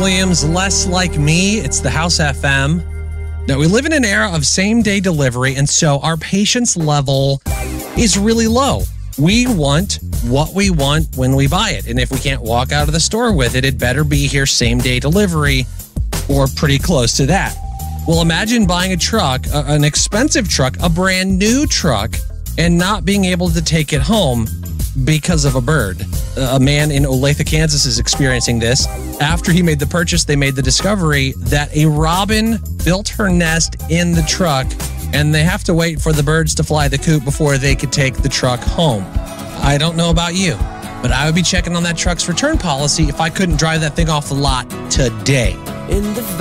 Williams, Less Like Me. It's the House FM. Now, we live in an era of same-day delivery, and so our patience level is really low. We want what we want when we buy it, and if we can't walk out of the store with it, it better be here same-day delivery or pretty close to that. Well, imagine buying a truck, an expensive truck, a brand new truck, and not being able to take it home because of a bird. A man in Olathe, Kansas is experiencing this. After he made the purchase, they made the discovery that a robin built her nest in the truck, and they have to wait for the birds to fly the coop before they could take the truck home. I don't know about you, but I would be checking on that truck's return policy if I couldn't drive that thing off the lot today. In the